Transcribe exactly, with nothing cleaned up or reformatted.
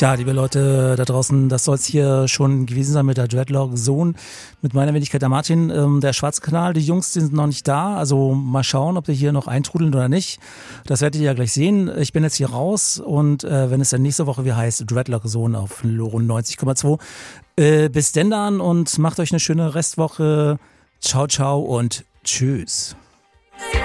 Tja, liebe Leute da draußen, das soll es hier schon gewesen sein mit der Dreadlock Zone, mit meiner Wenigkeit der Martin. Ähm, der Schwarze Kanal, die Jungs, die sind noch nicht da, also mal schauen, ob die hier noch eintrudeln oder nicht. Das werdet ihr ja gleich sehen. Ich bin jetzt hier raus und äh, wenn es dann nächste Woche wieder heißt, Dreadlock Zone auf Loro neunzig Komma zwei. Äh, bis denn dann und macht euch eine schöne Restwoche. Ciao, ciao und tschüss.